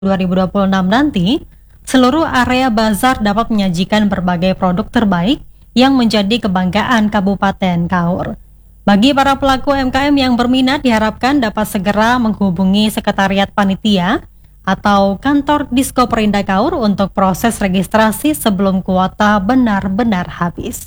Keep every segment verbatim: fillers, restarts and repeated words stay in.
dua ribu dua puluh enam nanti, seluruh area bazar dapat menyajikan berbagai produk terbaik yang menjadi kebanggaan Kabupaten Kaur. Bagi para pelaku U M K M yang berminat diharapkan dapat segera menghubungi Sekretariat Panitia atau kantor Disko Perindah Kaur untuk proses registrasi sebelum kuota benar-benar habis.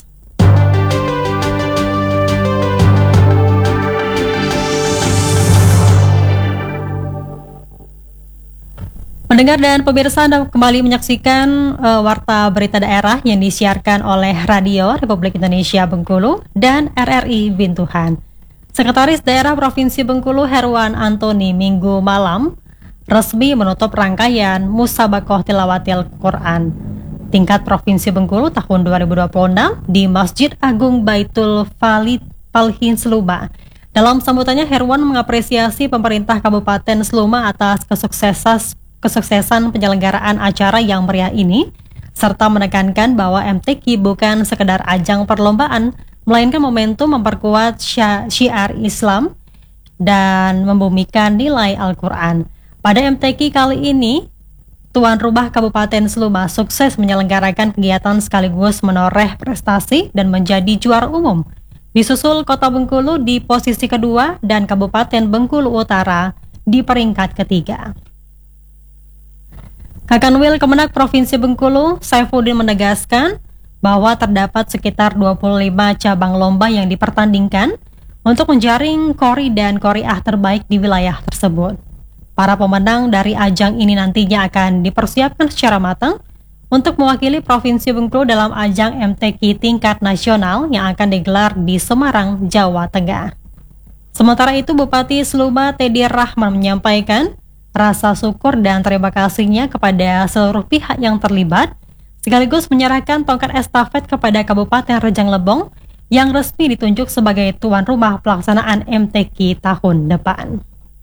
Pendengar dan pemirsa, Anda kembali menyaksikan uh, Warta Berita Daerah yang disiarkan oleh Radio Republik Indonesia Bengkulu dan R R I Bintuhan. Sekretaris Daerah Provinsi Bengkulu Herwan Antoni Minggu malam resmi menutup rangkaian Musabakoh Tilawatil Quran tingkat Provinsi Bengkulu tahun dua ribu dua puluh enam di Masjid Agung Baitul Falid Palhin Seluma. Dalam sambutannya, Herwan mengapresiasi pemerintah Kabupaten Seluma atas kesuksesan kesuksesan penyelenggaraan acara yang meriah ini, serta menekankan bahwa M T Q bukan sekedar ajang perlombaan, melainkan momentum memperkuat syiar Islam dan membumikan nilai Al-Quran. Pada M T Q kali ini, tuan rumah Kabupaten Seluma sukses menyelenggarakan kegiatan sekaligus menoreh prestasi dan menjadi juara umum. Disusul Kota Bengkulu di posisi kedua dan Kabupaten Bengkulu Utara di peringkat ketiga. Kakanwil Kemenak Provinsi Bengkulu, Saifuddin menegaskan bahwa terdapat sekitar dua puluh lima cabang lomba yang dipertandingkan untuk menjaring kori dan koriah terbaik di wilayah tersebut. Para pemenang dari ajang ini nantinya akan dipersiapkan secara matang untuk mewakili Provinsi Bengkulu dalam ajang M T Q tingkat nasional yang akan digelar di Semarang, Jawa Tengah. Sementara itu, Bupati Seluma Teddy Rahman menyampaikan rasa syukur dan terima kasihnya kepada seluruh pihak yang terlibat, sekaligus menyerahkan tongkat estafet kepada Kabupaten Rejang Lebong yang resmi ditunjuk sebagai tuan rumah pelaksanaan M T Q tahun depan.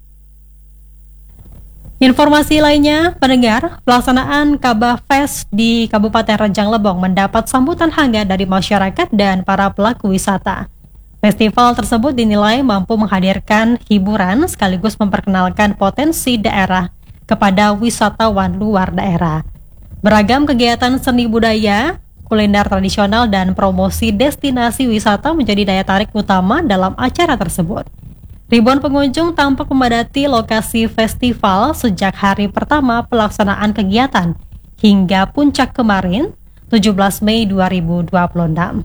Informasi lainnya, pendengar, pelaksanaan Kabah Fest di Kabupaten Rejang Lebong mendapat sambutan hangat dari masyarakat dan para pelaku wisata. Festival tersebut dinilai mampu menghadirkan hiburan sekaligus memperkenalkan potensi daerah kepada wisatawan luar daerah. Beragam kegiatan seni budaya, kuliner tradisional, dan promosi destinasi wisata menjadi daya tarik utama dalam acara tersebut. Ribuan pengunjung tampak memadati lokasi festival sejak hari pertama pelaksanaan kegiatan hingga puncak kemarin, tujuh belas Mei dua ribu dua puluh enam.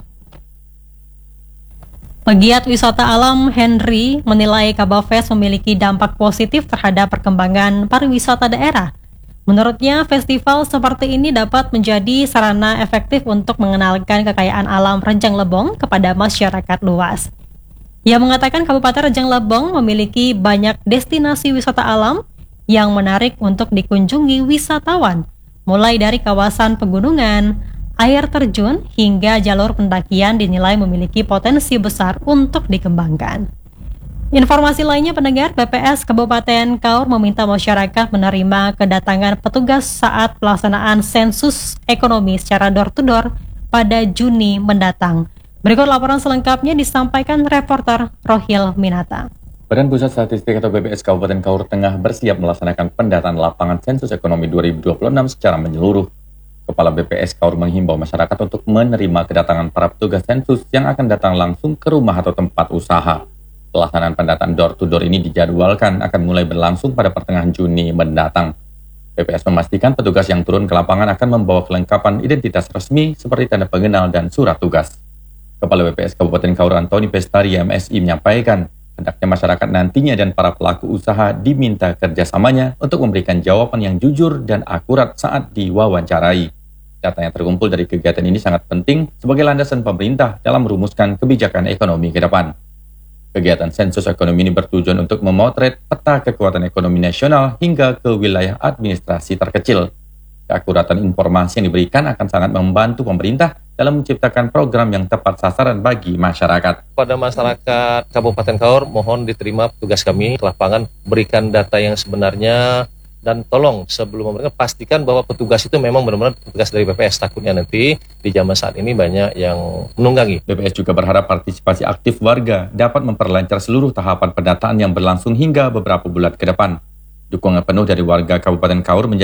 Pegiat wisata alam Henry menilai Kabah Fest memiliki dampak positif terhadap perkembangan pariwisata daerah. Menurutnya, festival seperti ini dapat menjadi sarana efektif untuk mengenalkan kekayaan alam Rejang Lebong kepada masyarakat luas. Ia mengatakan Kabupaten Rejang Lebong memiliki banyak destinasi wisata alam yang menarik untuk dikunjungi wisatawan, mulai dari kawasan pegunungan, air terjun, hingga jalur pendakian dinilai memiliki potensi besar untuk dikembangkan. Informasi lainnya, pendengar, B P S Kabupaten Kaur meminta masyarakat menerima kedatangan petugas saat pelaksanaan sensus ekonomi secara door-to-door pada Juni mendatang. Berikut laporan selengkapnya disampaikan reporter Rohil Minata. Badan Pusat Statistik atau B P S Kabupaten Kaur tengah bersiap melaksanakan pendataan lapangan sensus ekonomi dua ribu dua puluh enam secara menyeluruh. Kepala B P S Kaur menghimbau masyarakat untuk menerima kedatangan para petugas sensus yang akan datang langsung ke rumah atau tempat usaha. Pelaksanaan pendataan door-to-door ini dijadwalkan akan mulai berlangsung pada pertengahan Juni mendatang. B P S memastikan petugas yang turun ke lapangan akan membawa kelengkapan identitas resmi seperti tanda pengenal dan surat tugas. Kepala B P S Kabupaten Kaur Antoni Pestari M S I menyampaikan, hendaknya masyarakat nantinya dan para pelaku usaha diminta kerjasamanya untuk memberikan jawaban yang jujur dan akurat saat diwawancarai. Data yang terkumpul dari kegiatan ini sangat penting sebagai landasan pemerintah dalam merumuskan kebijakan ekonomi ke depan. Kegiatan sensus ekonomi ini bertujuan untuk memotret peta kekuatan ekonomi nasional hingga ke wilayah administrasi terkecil. Keakuratan informasi yang diberikan akan sangat membantu pemerintah dalam menciptakan program yang tepat sasaran bagi masyarakat. Pada masyarakat Kabupaten Kaur, mohon diterima petugas kami ke lapangan, berikan data yang sebenarnya, dan tolong sebelum memberikan pastikan bahwa petugas itu memang benar-benar petugas dari B P S. Takutnya nanti di zaman saat ini banyak yang menunggangi. B P S juga berharap partisipasi aktif warga dapat memperlancar seluruh tahapan pendataan yang berlangsung hingga beberapa bulan ke depan. Dukungan penuh dari warga Kabupaten Kaur menjadi